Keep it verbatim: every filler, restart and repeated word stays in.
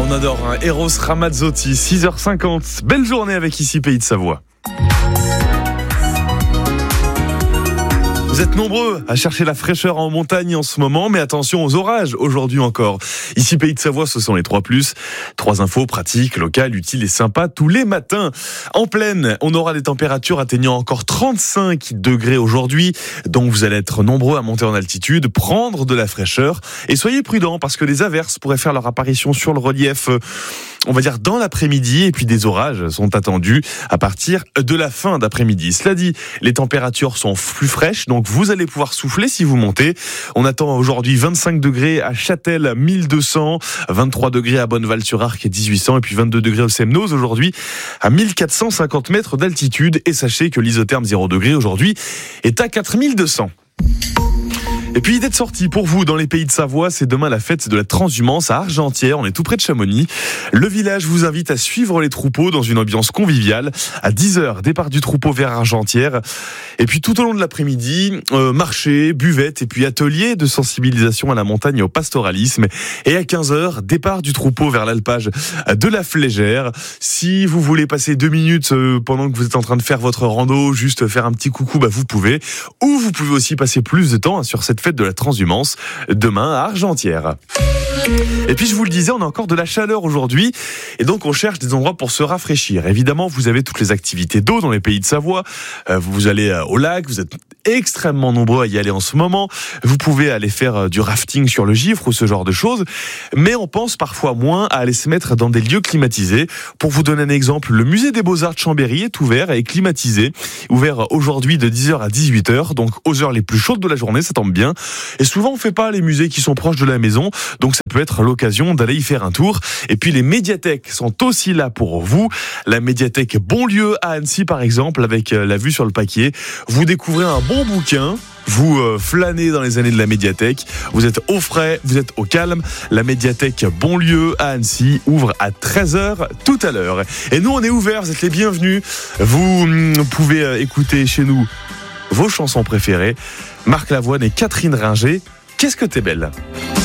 on adore, hein. Eros Ramazzotti, six heures cinquante. Belle journée avec ici Pays de Savoie. Vous êtes nombreux à chercher la fraîcheur en montagne en ce moment, mais attention aux orages aujourd'hui encore. Ici Pays de Savoie, ce sont les trois plus. Trois infos pratiques, locales, utiles et sympas tous les matins. En plaine, on aura des températures atteignant encore trente-cinq degrés aujourd'hui, donc vous allez être nombreux à monter en altitude, prendre de la fraîcheur et soyez prudents parce que des averses pourraient faire leur apparition sur le relief, on va dire dans l'après-midi, et puis des orages sont attendus à partir de la fin d'après-midi. Cela dit, les températures sont plus fraîches, donc vous allez pouvoir souffler si vous montez. On attend aujourd'hui vingt-cinq degrés à Châtel, mille deux cents, vingt-trois degrés à Bonneval-sur-Arc et dix-huit cents, et puis vingt-deux degrés au Semnoz aujourd'hui à mille quatre cent cinquante mètres d'altitude. Et sachez que l'isotherme zéro degré aujourd'hui est à quatre mille deux cents. Et puis idée de sortie pour vous dans les Pays de Savoie, c'est demain la fête de la transhumance à Argentières, on est tout près de Chamonix. Le village vous invite à suivre les troupeaux dans une ambiance conviviale. À dix heures, départ du troupeau vers Argentières. Et puis tout au long de l'après-midi, euh, marché, buvette et puis atelier de sensibilisation à la montagne et au pastoralisme. Et à quinze heures, départ du troupeau vers l'alpage de la Flégère. Si vous voulez passer deux minutes euh, pendant que vous êtes en train de faire votre rando, juste faire un petit coucou, bah vous pouvez. Ou vous pouvez aussi passer plus de temps hein, sur cette fête de la transhumance demain à Argentières. Et puis je vous le disais, on a encore de la chaleur aujourd'hui et donc on cherche des endroits pour se rafraîchir. Évidemment, vous avez toutes les activités d'eau dans les Pays de Savoie. Euh, vous allez euh, au lac, vous êtes extrêmement nombreux à y aller en ce moment. Vous pouvez aller faire euh, du rafting sur le Gifre ou ce genre de choses. Mais on pense parfois moins à aller se mettre dans des lieux climatisés. Pour vous donner un exemple, le musée des Beaux-Arts de Chambéry est ouvert et climatisé. Ouvert aujourd'hui de dix heures à dix-huit heures, donc aux heures les plus chaudes de la journée, ça tombe bien. Et souvent, on fait pas les musées qui sont proches de la maison, donc ça peut être l'occasion d'aller y faire un tour. Et puis les médiathèques sont aussi là pour vous. La médiathèque Bonlieu à Annecy, par exemple, avec la vue sur le Paquier. Vous découvrez un bon bouquin. Vous euh, flânez dans les années de la médiathèque, vous êtes au frais, vous êtes au calme. La médiathèque Bonlieu à Annecy ouvre à treize heures tout à l'heure. Et nous, on est ouverts, vous êtes les bienvenus. Vous hum, pouvez euh, écouter chez nous vos chansons préférées. Marc Lavoine et Catherine Ringer, qu'est-ce que t'es belle.